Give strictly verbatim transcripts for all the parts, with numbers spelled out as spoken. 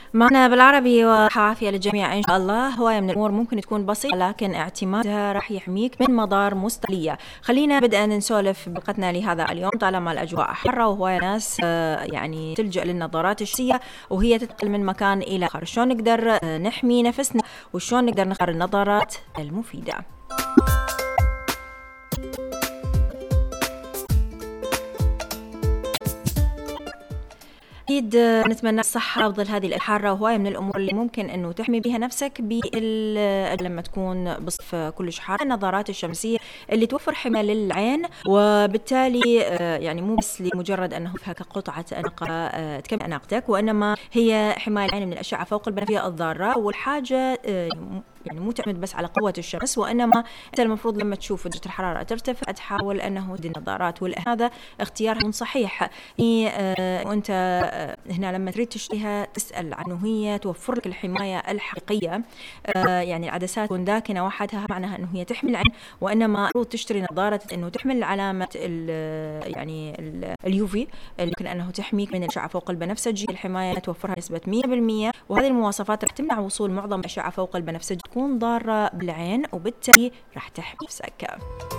معنا بالعربي وعافية للجميع إن شاء الله. هواية من الأمور ممكن تكون بسيطة لكن اعتمادها راح يحميك من مضار مستقبلية. خلينا بدأ نسولف بحلقتنا لهذا اليوم. طالما الأجواء حارة وهواية ناس يعني تلجأ للنظارات الشمسية وهي تنتقل من مكان إلى آخر، شلون نقدر نحمي نفسنا وشلون نقدر نختار النظارات المفيدة؟ أكيد نتمنى الصحة بظل هذه الحارة، وهواية من الأمور اللي ممكن أنه تحمي بها نفسك بال لما تكون بصف كلش حار. النظارات الشمسية اللي توفر حماية للعين، وبالتالي يعني مو بس لمجرد أنه فيها كقطعة أناقة تكمل أناقتك، وإنما هي حماية العين من الأشعة فوق البنفسجية الضارة. والحاجة يعني مو تعتمد بس على قوة الشمس، وإنما أنت المفروض لما تشوف درجة الحرارة ترتفع تحاول أنه تدي النظارات، وهذا اختيار يكون صحيح. وأنت هنا لما تريد تشتريها تسأل عنه هي توفر لك الحماية الحقيقية. يعني العدسات تكون داكنة وحدها معناها أنه هي تحمي العين، وإنما المفروض تشتري نظارة أنه تحمل علامة ال يعني اليوفي اللي يمكن أنه تحميك من الأشعة فوق البنفسجي. الحماية توفرها نسبة مية بالمية، وهذه المواصفات رح تمنع وصول معظم الأشعة فوق البنفسجي تكون ضارة بالعين، وبالتالي راح تحمي نفسك.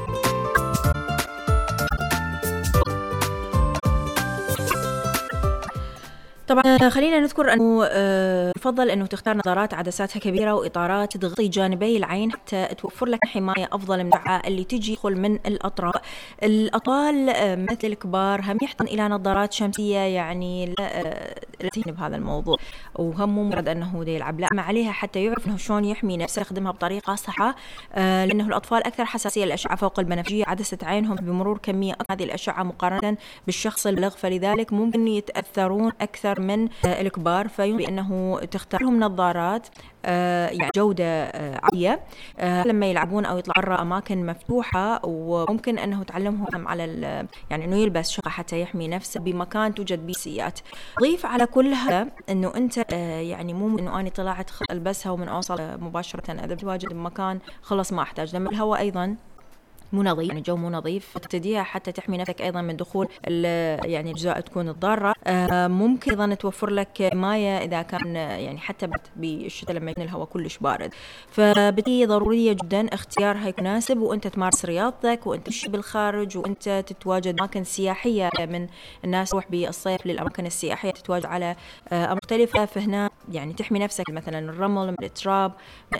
طبعا خلينا نذكر أنه يفضل أنه تختار نظارات عدساتها كبيرة وإطارات تغطي جانبي العين حتى توفر لك حماية أفضل من اللي تجي يدخل من الأطراف. الأطفال مثل الكبار هم يحتاجون إلى نظارات شمسية، يعني لا تهين بهذا الموضوع، وهم مو مجرد أنه دا يلعب، لا ما عليها حتى يعرف أنه شلون يحمي نفسه يخدمها بطريقة صحة. لأنه الأطفال أكثر حساسية للأشعة فوق البنفسجية، عدسة عينهم بمرور كمية هذه الأشعة مقارنة بالشخص البالغ، فلذلك ممكن يتأثرون أكثر من الكبار، فيمكن أنه تختار لهم نظارات يعني جودة عالية لما يلعبون أو يطلعوا برا أماكن مفتوحة، وممكن أنه تعلمهم على يعني أنه يلبس شقة حتى يحمي نفسه بمكان توجد بيه سيئات. ضيف على كل هذا أنه أنت يعني مو أنه أنا طلعت ألبسها ومن أوصل مباشرة إذا بتواجد بمكان خلص ما أحتاج، لما الهواء أيضا مو نظيف، يعني الجو مو نظيف، تبتديها حتى تحمي نفسك أيضا من دخول يعني الأجزاء تكون الضارة. ممكن أيضا توفر لك حماية إذا كان يعني حتى بالشتاء لما يكون الهواء كلش بارد، فبالتالي ضرورية جدا اختيارها يكون مناسب وأنت تمارس رياضتك وأنت تمشي بالخارج وأنت تتواجد أماكن سياحية. من الناس تروح بالصيف للأماكن السياحية تتواجد على أماكن مختلفة، فهنا يعني تحمي نفسك مثلا الرمل من التراب،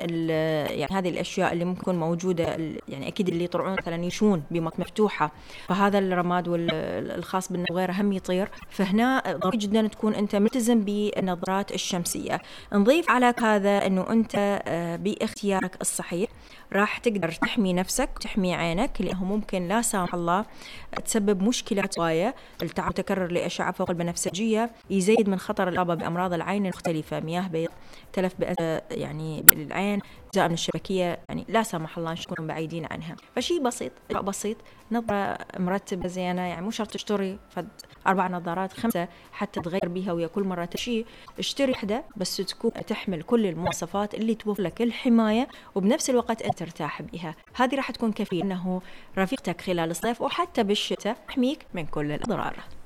يعني هذه الأشياء اللي ممكن موجودة، يعني أكيد اللي يطلعون مثلا يشون بمكان مفتوحة فهذا الرماد والخاص بالغير هم يطير، فهنا ضروري جدا تكون أنت ملتزم بالنظارات الشمسية. نضيف على هذا أنه أنت باختيارك الصحيح راح تقدر تحمي نفسك تحمي عينك، لأنه ممكن لا سامح الله تسبب مشكلة واية. التعرض متكرر لأشعة فوق البنفسجية يزيد من خطر الإصابة بأمراض العين المختلفة، مياه بيض، تلف يعني بالعين، أجزاء من الشبكية، يعني لا سامح الله نكون بعيدين عنها. فشي بسيط بسيط، نظرة مرتبة زينة، يعني مو شرط تشتري فد أربع نظارات خمسة حتى تغير بيها ويا كل مرة تشي، اشتري واحدة بس تكون تحمل كل المواصفات اللي توفر لك الحماية وبنفس الوقت أنت ترتاح بها. هذه راح تكون كفيلة أنه رفيقتك خلال الصيف وحتى بالشتاء تحميك من كل الأضرار.